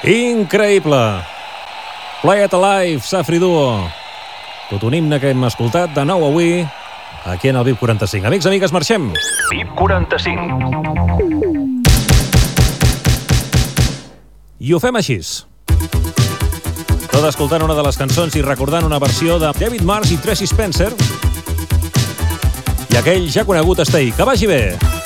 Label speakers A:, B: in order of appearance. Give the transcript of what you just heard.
A: Increïble. Play It Alive, Safri Duo. Tot un himne que hem escoltat de nou avui aquí en el VIP 45. Amics, amigues, marxem.
B: VIP 45.
A: I ho fem així. Tot escoltant una de les cançons i recordant una versió de David Marsh i Tracy Spencer i aquell ja conegut Stay. Que vagi bé.